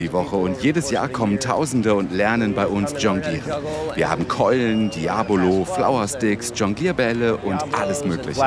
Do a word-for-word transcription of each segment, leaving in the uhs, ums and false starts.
die Woche und jedes Jahr kommen Tausende und lernen bei uns jonglieren. Wir haben Keulen, Diabolo, Flowersticks, Jonglierbälle und alles Mögliche.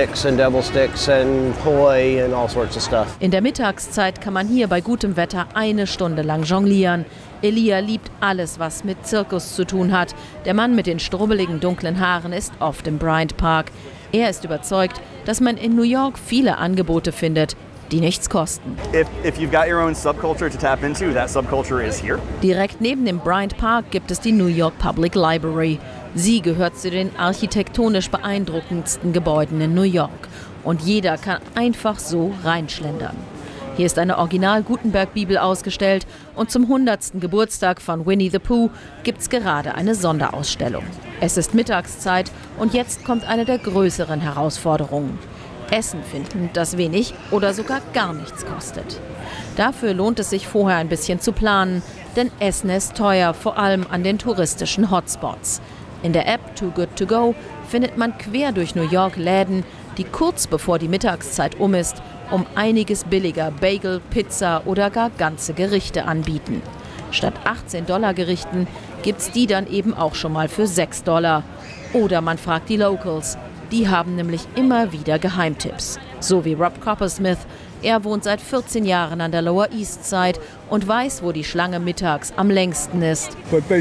In der Mittagszeit kann man hier bei gutem Wetter eine Stunde lang jonglieren. Elia liebt alles, was mit Zirkus zu tun hat. Der Mann mit den strubbeligen dunklen Haaren ist oft im Bryant Park. Er ist überzeugt, dass man in New York viele Angebote findet, die nichts kosten. If, if you've got your own subculture to tap into, that subculture is here. Direkt neben dem Bryant Park gibt es die New York Public Library. Sie gehört zu den architektonisch beeindruckendsten Gebäuden in New York. Und jeder kann einfach so reinschlendern. Hier ist eine Original-Gutenberg-Bibel ausgestellt und zum hundertsten Geburtstag von Winnie the Pooh gibt's gerade eine Sonderausstellung. Es ist Mittagszeit und jetzt kommt eine der größeren Herausforderungen. Essen finden, das wenig oder sogar gar nichts kostet. Dafür lohnt es sich vorher ein bisschen zu planen, denn Essen ist teuer, vor allem an den touristischen Hotspots. In der App Too Good To Go findet man quer durch New York Läden, die kurz bevor die Mittagszeit um ist, um einiges billiger Bagel, Pizza oder gar ganze Gerichte anbieten. Statt achtzehn Dollar Gerichten gibt's die dann eben auch schon mal für sechs Dollar. Oder man fragt die Locals. Die haben nämlich immer wieder Geheimtipps. So wie Rob Coppersmith. Er wohnt seit vierzehn Jahren an der Lower East Side und weiß, wo die Schlange mittags am längsten ist.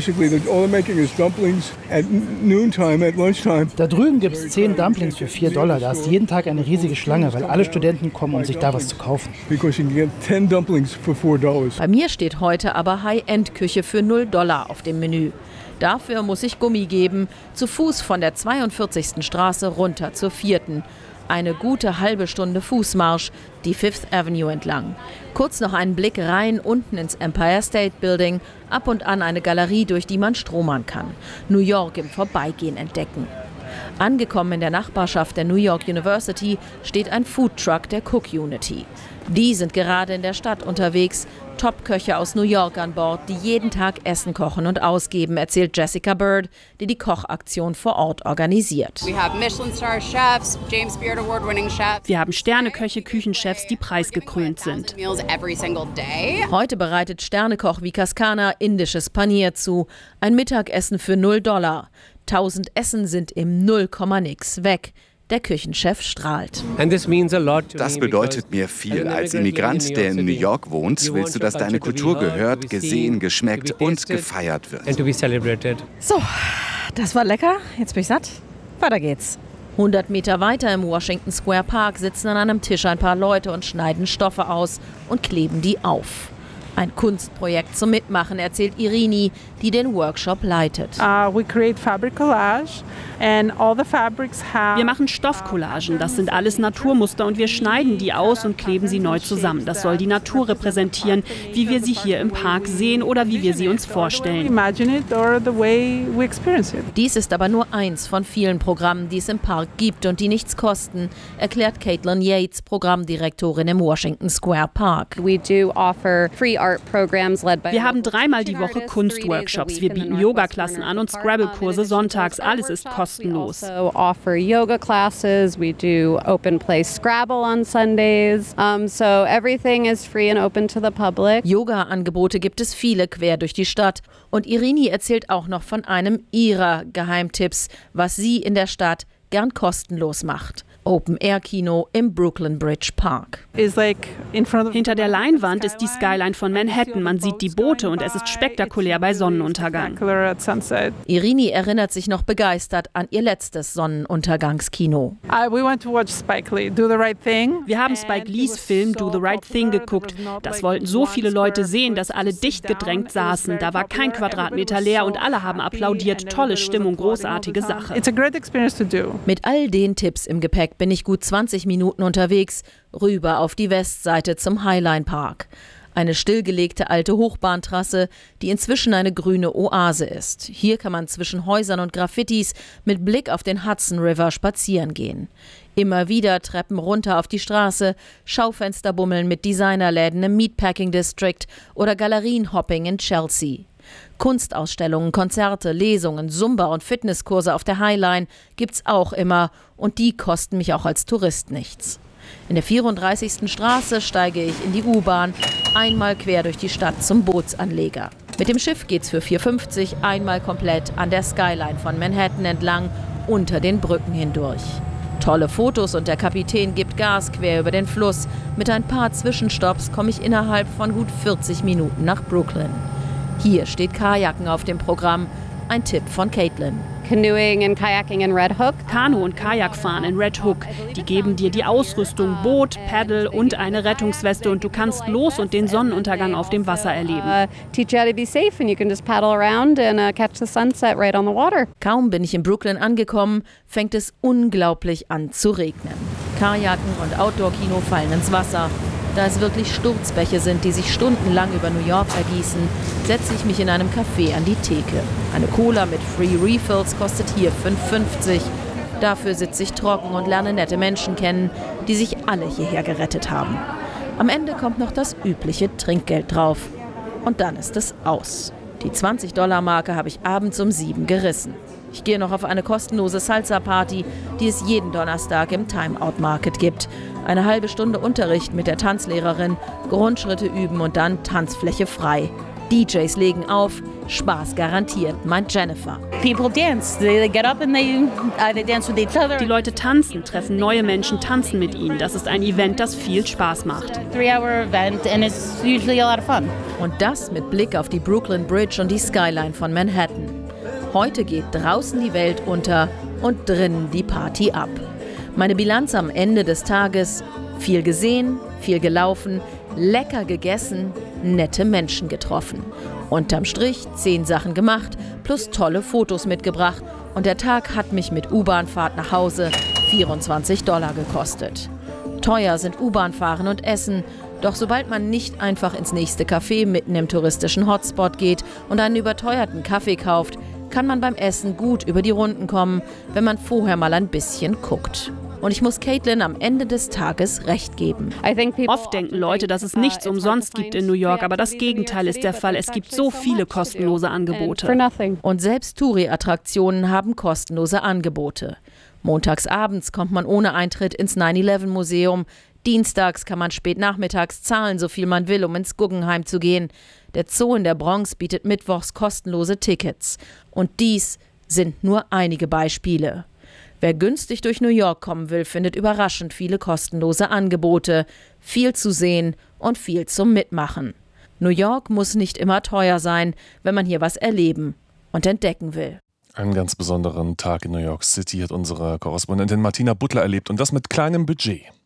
Da drüben gibt es zehn Dumplings für vier Dollar. Da ist jeden Tag eine riesige Schlange, weil alle Studenten kommen, um sich da was zu kaufen. Bei mir steht heute aber High-End-Küche für null Dollar auf dem Menü. Dafür muss ich Gummi geben, zu Fuß von der zweiundvierzigsten Straße runter zur vierten Eine gute halbe Stunde Fußmarsch, die Fifth Avenue entlang. Kurz noch einen Blick rein unten ins Empire State Building, ab und an eine Galerie, durch die man stromern kann. New York im Vorbeigehen entdecken. Angekommen in der Nachbarschaft der New York University steht ein Foodtruck der Cook Unity. Die sind gerade in der Stadt unterwegs. Top-Köche aus New York an Bord, die jeden Tag Essen kochen und ausgeben, erzählt Jessica Bird, die die Kochaktion vor Ort organisiert. Wir haben Sterneköche, Küchenchefs, die preisgekrönt sind. Heute bereitet Sternekoch Vikaskana indisches Panier zu. Ein Mittagessen für null Dollar. Tausend Essen sind im null Komma nix weg. Der Küchenchef strahlt. Das bedeutet mir viel. Als Immigrant, der in New York wohnt, willst du, dass deine Kultur gehört, gesehen, geschmeckt und gefeiert wird. So, das war lecker. Jetzt bin ich satt. Weiter geht's. hundert Meter weiter im Washington Square Park sitzen an einem Tisch ein paar Leute und schneiden Stoffe aus und kleben die auf. Ein Kunstprojekt zum Mitmachen, erzählt Irini, die den Workshop leitet. Uh, we create fabric collage and all the fabrics have Wir machen Stoffcollagen, das sind alles Naturmuster und wir schneiden die aus und kleben sie neu zusammen. Das soll die Natur repräsentieren, wie wir sie hier im Park sehen oder wie wir sie uns vorstellen. Dies ist aber nur eins von vielen Programmen, die es im Park gibt und die nichts kosten, erklärt Caitlin Yates, Programmdirektorin im Washington Square Park. We do offer free Wir haben dreimal die Woche Kunstworkshops. Wir bieten Yoga-Klassen an und Scrabble-Kurse sonntags. Alles ist kostenlos. Yoga-Angebote gibt es viele quer durch die Stadt. Und Irini erzählt auch noch von einem ihrer Geheimtipps, was sie in der Stadt gern kostenlos macht. Open-Air-Kino im Brooklyn Bridge Park. Hinter der Leinwand ist die Skyline von Manhattan. Man sieht die Boote und es ist spektakulär bei Sonnenuntergang. Irini erinnert sich noch begeistert an ihr letztes Sonnenuntergangskino. Wir haben Spike Lees Film Do the Right Thing geguckt. Das wollten so viele Leute sehen, dass alle dicht gedrängt saßen. Da war kein Quadratmeter leer und alle haben applaudiert. Tolle Stimmung, großartige Sache. Mit all den Tipps im Gepäck bin ich gut zwanzig Minuten unterwegs, rüber auf die Westseite zum Highline Park. Eine stillgelegte alte Hochbahntrasse, die inzwischen eine grüne Oase ist. Hier kann man zwischen Häusern und Graffitis mit Blick auf den Hudson River spazieren gehen. Immer wieder Treppen runter auf die Straße, Schaufensterbummeln mit Designerläden im Meatpacking District oder Galerienhopping in Chelsea. Kunstausstellungen, Konzerte, Lesungen, Zumba- und Fitnesskurse auf der Highline gibt's auch immer und die kosten mich auch als Tourist nichts. In der vierunddreißigsten Straße steige ich in die U-Bahn einmal quer durch die Stadt zum Bootsanleger. Mit dem Schiff geht's für vier fünfzig einmal komplett an der Skyline von Manhattan entlang, unter den Brücken hindurch. Tolle Fotos und der Kapitän gibt Gas quer über den Fluss. Mit ein paar Zwischenstopps komme ich innerhalb von gut vierzig Minuten nach Brooklyn. Hier steht Kajaken auf dem Programm. Ein Tipp von Caitlin. Canoeing and kayaking in Red Hook. Kanu- und Kajakfahren in Red Hook. Die geben dir die Ausrüstung, Boot, Paddle und eine Rettungsweste und du kannst los und den Sonnenuntergang auf dem Wasser erleben. Uh, teach you how to be safe and you can just paddle around and uh, catch the sunset right on the water. Kaum bin ich in Brooklyn angekommen, fängt es unglaublich an zu regnen. Kajaken und Outdoor-Kino fallen ins Wasser. Da es wirklich Sturzbäche sind, die sich stundenlang über New York ergießen, setze ich mich in einem Café an die Theke. Eine Cola mit Free Refills kostet hier fünf fünfzig. Dafür sitze ich trocken und lerne nette Menschen kennen, die sich alle hierher gerettet haben. Am Ende kommt noch das übliche Trinkgeld drauf. Und dann ist es aus. Die zwanzig-Dollar-Marke habe ich abends um sieben gerissen. Ich gehe noch auf eine kostenlose Salsa-Party, die es jeden Donnerstag im Time-Out-Market gibt. Eine halbe Stunde Unterricht mit der Tanzlehrerin, Grundschritte üben und dann Tanzfläche frei. D Js legen auf, Spaß garantiert, meint Jennifer. People dance. They get up and they, uh, they dance with each other. Die Leute tanzen, treffen neue Menschen, tanzen mit ihnen. Das ist ein Event, das viel Spaß macht. Three-hour event and it's usually a lot of fun. Und das mit Blick auf die Brooklyn Bridge und die Skyline von Manhattan. Heute geht draußen die Welt unter und drinnen die Party ab. Meine Bilanz am Ende des Tages: viel gesehen, viel gelaufen, lecker gegessen, nette Menschen getroffen. Unterm Strich zehn Sachen gemacht, plus tolle Fotos mitgebracht. Und der Tag hat mich mit U-Bahn-Fahrt nach Hause vierundzwanzig Dollar gekostet. Teuer sind U-Bahn-Fahren und Essen. Doch sobald man nicht einfach ins nächste Café mitten im touristischen Hotspot geht und einen überteuerten Kaffee kauft, kann man beim Essen gut über die Runden kommen, wenn man vorher mal ein bisschen guckt. Und ich muss Caitlin am Ende des Tages recht geben. Oft denken Leute, dass es nichts umsonst gibt in New York, aber das Gegenteil ist der Fall. Es gibt so viele kostenlose Angebote. Und selbst Touri-Attraktionen haben kostenlose Angebote. Montags abends kommt man ohne Eintritt ins nine eleven Museum. Dienstags kann man spät nachmittags zahlen, so viel man will, um ins Guggenheim zu gehen. Der Zoo in der Bronx bietet mittwochs kostenlose Tickets. Und dies sind nur einige Beispiele. Wer günstig durch New York kommen will, findet überraschend viele kostenlose Angebote, viel zu sehen und viel zum Mitmachen. New York muss nicht immer teuer sein, wenn man hier was erleben und entdecken will. Einen ganz besonderen Tag in New York City hat unsere Korrespondentin Martina Butler erlebt und das mit kleinem Budget.